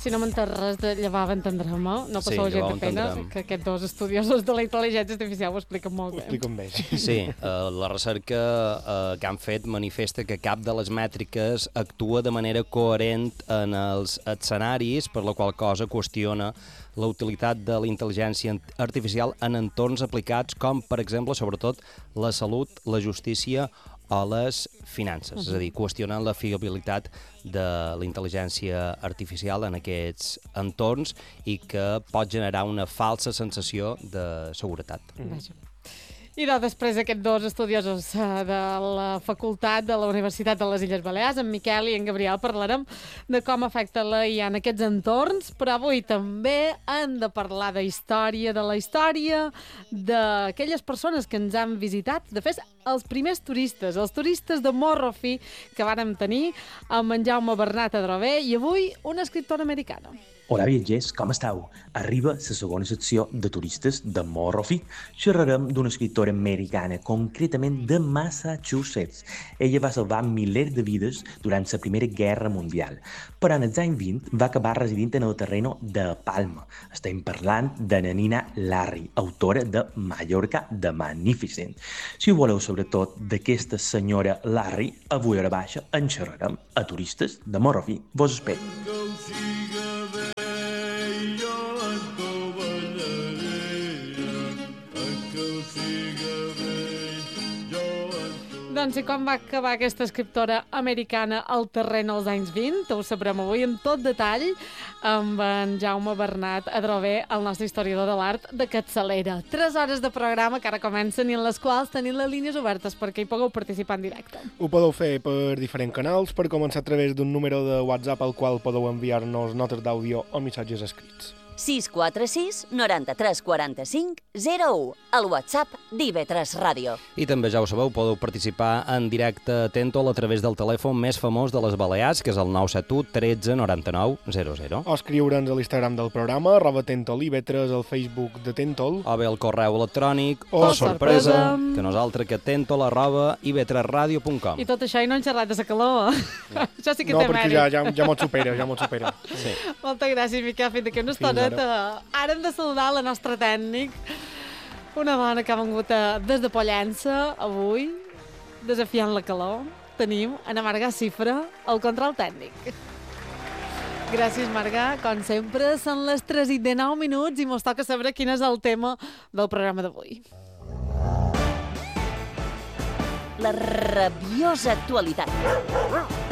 si no m'entens res de llevar entendrem, no passeu Sí, gent llevar de pena, entendrem. que aquests dos estudiosos de la intel·ligència artificial ho expliquen molt bé. Ho explico amb ells. Sí, la recerca que han fet manifesta que cap de les mètriques actua de manera coherent en els escenaris, per la qual cosa qüestiona la utilitat de la intel·ligència artificial en entorns aplicats com, per exemple, sobretot, la salut, la justícia o les finances. És a dir, qüestionant la fiabilitat de la intel·ligència artificial en aquests entorns i que pot generar una falsa sensació de seguretat. Vaja. I després aquests dos estudiosos de la facultat de la Universitat de les Illes Balears, en Miquel i en Gabriel, parlarem de com afecta la IA en aquests entorns, però avui també hem de parlar de la història d'aquelles persones que ens han visitat, de fet, els primers turistes, els turistes de Morro Fi que vàrem tenir amb en Jaume Bernat Adrover i avui una escriptora americana. Hola viatgers, com esteu? Arriba la segona secció de turistes de Morro Fi. Xerrarem d'una escriptora americana, concretament de Massachusetts. Ella va salvar milers de vides durant la Primera Guerra Mundial, però en els anys 20 va acabar residint en el terreno de Palma. Estem parlant de Nina Larry, autora de Mallorca the Magnificent. Si voleu sobretot d'aquesta senyora Larry, avui a la baixa en xerrarem a turistes de Morro Fi. Vos espero. Doncs i com va acabar aquesta escriptora americana al terreny als anys 20? Ho sabrem avui en tot detall amb en Jaume Bernat Adrover, el nostre historiador de l'art de capçalera. 3 hores de programa que ara comencen i en les quals tenim les línies obertes perquè hi pugueu participar en directe. Ho podeu fer per diferents canals, per començar a través d'un número de WhatsApp al qual podeu enviar-nos notes d'àudio o missatges escrits. 646 93 45 01, el WhatsApp d'IV3 Ràdio. I també, ja ho sabeu, podeu participar en directe a Tentol a través del telèfon més famós de les Balears, que és el 971 13 99 00. O escriure'ns a l'Instagram del programa, @TentolIV3, al Facebook de Tentol. O bé el correu electrònic Oh, sorpresa, que nosaltres que tentol@ib3radio.com. I tot això i no hem xerrat de la calor. Això sí que No, té perquè mèrit. ja m'ho supera, Sí. Moltes gràcies, Miquel. Fins d'aquí una Fins estoneta. Ara hem de saludar la nostra tècnic, una dona que ha vengut des de Pollença avui, desafiant la calor. Tenim Ana Marga Cifra, el control tècnic. Gràcies, Marga. Com sempre, són les 3:09 i mos toca saber quin és el tema del programa d'avui. La rabiosa actualitat.